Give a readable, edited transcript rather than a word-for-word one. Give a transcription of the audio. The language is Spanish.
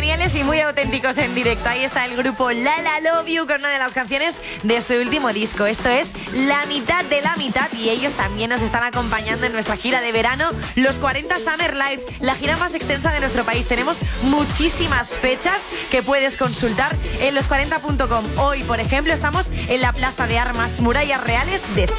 geniales y muy auténticos en directo. Ahí está el grupo La La Love You con una de las canciones de su último disco. Esto es La Mitad de la Mitad y ellos también nos están acompañando en nuestra gira de verano, los 40 Summer Live, la gira más extensa de nuestro país. Tenemos muchísimas fechas que puedes consultar en los40.com. Hoy, por ejemplo, estamos en la Plaza de Armas Murallas Reales de